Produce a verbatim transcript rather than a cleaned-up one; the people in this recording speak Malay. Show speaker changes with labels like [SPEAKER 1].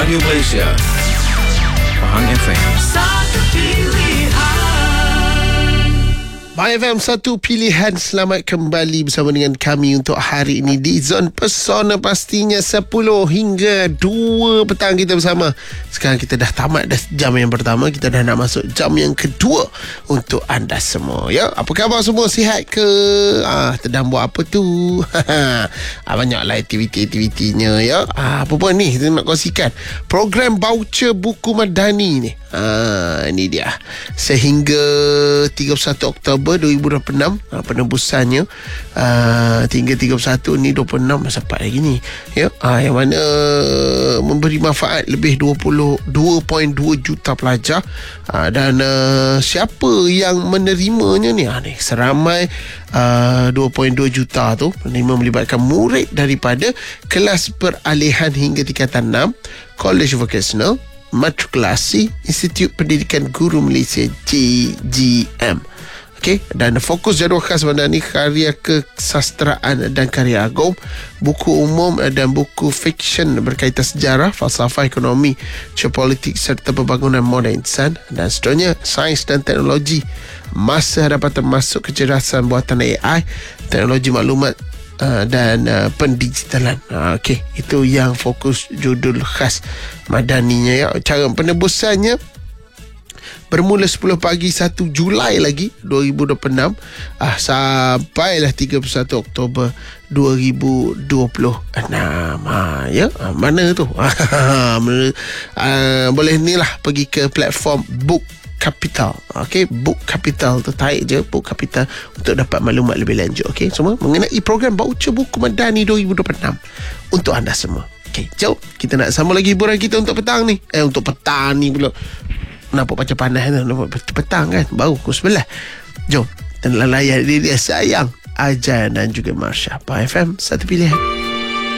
[SPEAKER 1] Radio Malaysia, Pahang F M.
[SPEAKER 2] Satu pilihan.
[SPEAKER 3] Pahang F M, satu pilihan. Selamat kembali bersama dengan kami untuk hari ini di Zon Pesona, pastinya sepuluh hingga dua petang kita bersama. Sekarang kita dah tamat dah jam yang pertama, kita dah nak masuk jam yang kedua untuk anda semua. Ya, apa khabar semua? Sihat ke? Ah, sedang buat apa tu? ah, banyaklah aktiviti-aktivitinya ya. Ah, apa pun ni kita nak kongsikan program voucher buku Madani ni. Ah, ini dia. Sehingga tiga puluh satu Oktober dua ribu dua puluh enam, ah, penembusannya ah, hingga tiga puluh satu ni dua puluh enam sampai lagi ni ya. Ah, yang mana memberi manfaat lebih dua puluh dua perpuluhan dua juta pelajar, ah, dan uh, siapa yang menerimanya ni, ah, ni seramai uh, dua perpuluhan dua juta tu penerima melibatkan murid daripada kelas peralihan hingga tingkatan enam, College Vocational, Matrikulasi, Institut Pendidikan Guru Malaysia J G M. Okey, dan fokus jadual khas Madani, karya kesastraan dan karya agung, buku umum dan buku fiksyen berkaitan sejarah, falsafah, ekonomi, geopolitik serta pembangunan moden insan, dan seterusnya sains dan teknologi, masa hadapan termasuk kecerdasan buatan A I, teknologi maklumat, Uh, dan uh, pendigitalan. uh, Okey, itu yang fokus judul khas Madaninya ya. Cara penebusannya bermula sepuluh pagi satu Julai lagi dua ribu dua puluh enam, ah, sampailah tiga puluh satu Oktober dua ribu dua puluh enam. Ha, ya, ah, mana tu? ah, boleh ni lah, pergi ke platform Book Capital. Okey, Book Capital tu, tarik je Book Capital untuk dapat maklumat lebih lanjut. Okey, semua mengenai program voucher buku Madani dua ribu dua puluh enam untuk anda semua. Okey, jom kita nak sambung lagi hiburan kita untuk petang ni. Eh, untuk petang ni pula. Nampak macam panas tu, nampak petang kan, baru pukul sebelas. Jom kita nak layan dia, dia sayang Ajan dan juga Marsha. Pahang F M, satu pilihan.